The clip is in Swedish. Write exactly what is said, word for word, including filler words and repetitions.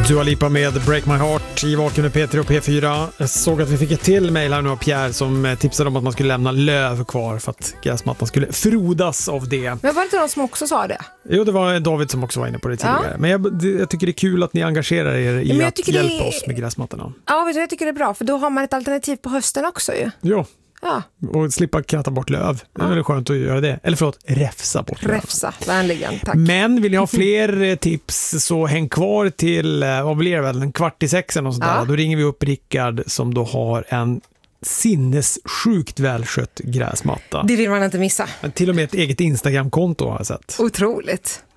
Dua Lipa med Break My Heart i Vaken med P tre och P fyra. Jag såg att vi fick ett till mejl här nu av Pierre som tipsade om att man skulle lämna löv kvar för att gräsmattan skulle frodas av det. Men var det inte någon som också sa det? Jo, det var David som också var inne på det tidigare. Ja. Men jag, det, jag tycker det är kul att ni engagerar er i att hjälpa det... oss med gräsmattorna. Ja, vet du, jag tycker det är bra för då har man ett alternativ på hösten också ju. Jo. Ja. Och slippa kratta bort löv. Det är ja. väldigt skönt att göra det. Eller förlåt, räfsa bort löv. Räfsa, vänligen, tack. Men vill ni ha fler tips så häng kvar till, vad blir det väl, en kvart i sex eller något sånt ja. där. Då ringer vi upp Rickard som då har en sinnessjukt välskött gräsmatta. Det vill man inte missa. Men till och med ett eget Instagram-konto har jag sett. Otroligt.